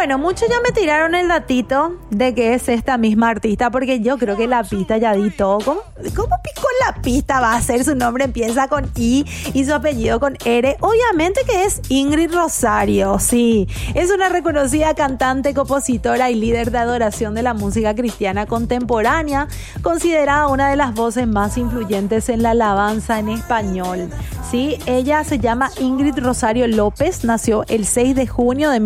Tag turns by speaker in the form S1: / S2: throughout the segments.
S1: Bueno, muchos ya me tiraron el datito de que es esta misma artista, porque yo creo que la pista ya di todo. ¿Cómo picó la pista? Va a ser, su nombre empieza con I y su apellido con R. Obviamente que es Ingrid Rosario, sí. Es una reconocida cantante, compositora y líder de adoración de la música cristiana contemporánea, considerada una de las voces más influyentes en la alabanza en español. Sí, ella se llama Ingrid Rosario López, nació el 6 de junio de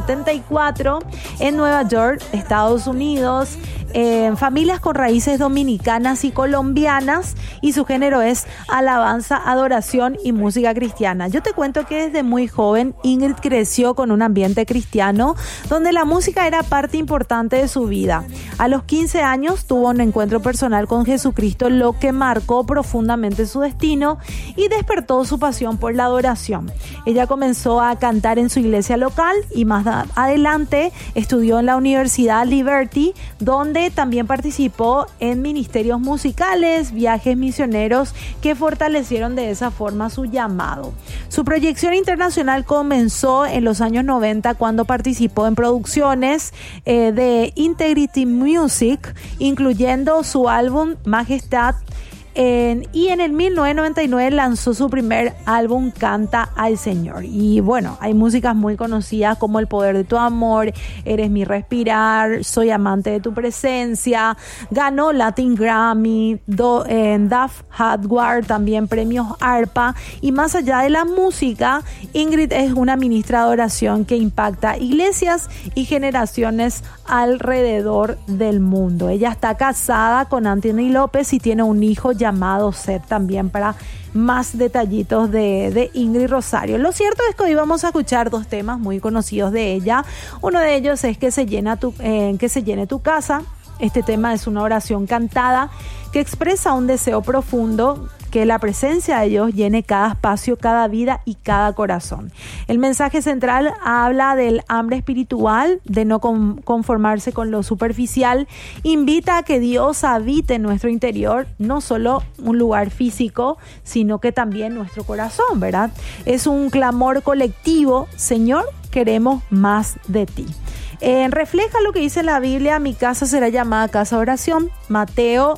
S1: 1974 en Nueva York, Estados Unidos, en familias con raíces dominicanas y colombianas, y su género es alabanza, adoración y música cristiana. Yo te cuento que desde muy joven Ingrid creció con un ambiente cristiano donde la música era parte importante de su vida. A los 15 años tuvo un encuentro personal con Jesucristo, lo que marcó profundamente su destino y despertó su pasión por la adoración. Ella comenzó a cantar en su iglesia local y más adelante estudió en la Universidad Liberty, donde también participó en ministerios musicales, viajes misioneros que fortalecieron de esa forma su llamado. Su proyección internacional comenzó en los años 90 cuando participó en producciones de Integrity Music, incluyendo su álbum Majestad, y en el 1999 lanzó su primer álbum Canta al Señor. Y bueno, hay músicas muy conocidas como El Poder de tu Amor, Eres mi respirar, Soy amante de tu presencia. Ganó Latin Grammy, Duff Hardware, también premios ARPA. Y más allá de la música, Ingrid es una ministra de adoración que impacta iglesias y generaciones alrededor del mundo. Ella está casada con Anthony López y tiene un hijo llamado Seth, también para más detallitos de Ingrid Rosario. Lo cierto es que hoy vamos a escuchar dos temas muy conocidos de ella. Uno de ellos es que se llene tu casa. Este tema es una oración cantada que expresa un deseo profundo que la presencia de Dios llene cada espacio, cada vida y cada corazón. El mensaje central habla del hambre espiritual, de no conformarse con lo superficial. Invita a que Dios habite en nuestro interior, no solo un lugar físico, sino que también nuestro corazón, ¿verdad? Es un clamor colectivo: Señor, queremos más de ti. Refleja lo que dice la Biblia: mi casa será llamada casa de oración, Mateo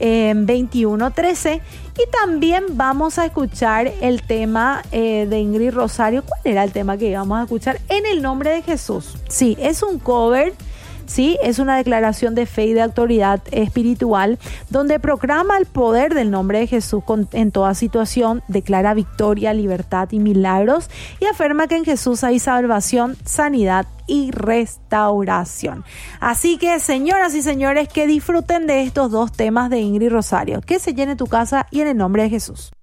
S1: 21:13. Y también vamos a escuchar el tema de Ingrid Rosario. ¿Cuál era el tema que íbamos a escuchar? En el nombre de Jesús. Sí, es un cover. Sí, es una declaración de fe y de autoridad espiritual donde proclama el poder del nombre de Jesús en toda situación, declara victoria, libertad y milagros, y afirma que en Jesús hay salvación, sanidad y restauración. Así que, señoras y señores, que disfruten de estos dos temas de Ingrid Rosario. Que se llene tu casa y en el nombre de Jesús.